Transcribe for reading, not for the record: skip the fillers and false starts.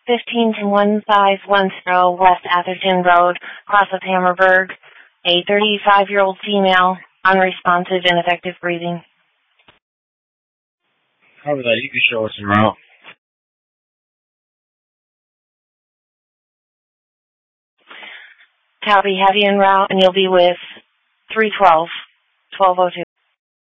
15 to 1510 West Atherton Road, cross of Hammerberg. A 35-year-old female, unresponsive, ineffective breathing. Cover that. You can show us around. Copy, have you en route, and you'll be with 312, 1202.